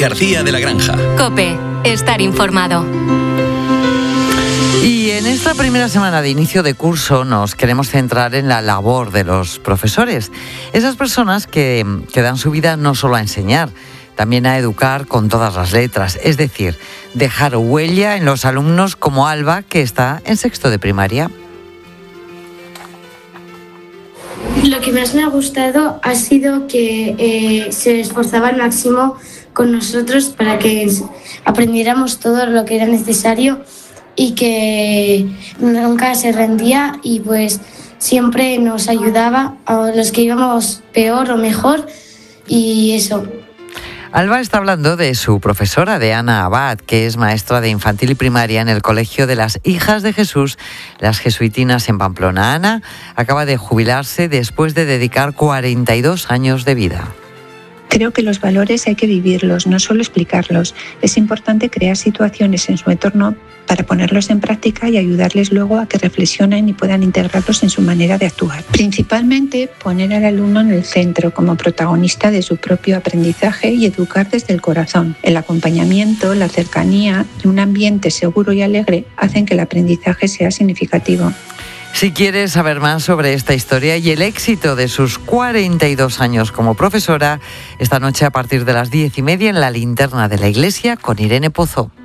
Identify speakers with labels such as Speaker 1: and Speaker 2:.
Speaker 1: García de la Granja.
Speaker 2: COPE. Estar informado.
Speaker 3: Y en esta primera semana de inicio de curso nos queremos centrar en la labor de los profesores. Esas personas que dan su vida no solo a enseñar, también a educar con todas las letras. Es decir, dejar huella en los alumnos como Alba, que está en sexto de primaria.
Speaker 4: Lo que más me ha gustado ha sido que se esforzaba al máximo con nosotros para que aprendiéramos todo lo que era necesario y que nunca se rendía y pues siempre nos ayudaba a los que íbamos peor o mejor y eso.
Speaker 3: Alba está hablando de su profesora, de Ana Abad, que es maestra de infantil y primaria en el Colegio de las Hijas de Jesús, las jesuitinas en Pamplona. Ana acaba de jubilarse después de dedicar 42 años de vida.
Speaker 5: Creo que los valores hay que vivirlos, no solo explicarlos. Es importante crear situaciones en su entorno para ponerlos en práctica y ayudarles luego a que reflexionen y puedan integrarlos en su manera de actuar. Principalmente, poner al alumno en el centro como protagonista de su propio aprendizaje y educar desde el corazón. El acompañamiento, la cercanía y un ambiente seguro y alegre hacen que el aprendizaje sea significativo.
Speaker 3: Si quieres saber más sobre esta historia y el éxito de sus 42 años como profesora, esta noche a partir de las 10:30 en la Linterna de la Iglesia con Irene Pozo.